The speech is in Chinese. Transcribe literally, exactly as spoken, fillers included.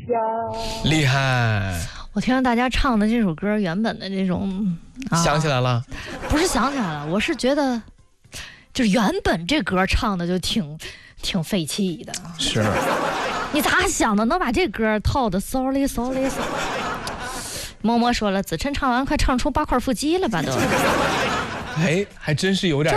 下。 厉害！ 我听到大家唱的这首歌原本的这种，啊、 想起来了？ 不是想起来了，我是觉得，就是原本这歌唱的就挺挺费气的。 是。 你咋想的？能把这歌套的 sorry sorry sorry。默默说了，子琛唱完快唱出八块腹肌了吧都。 哎，还真是有点。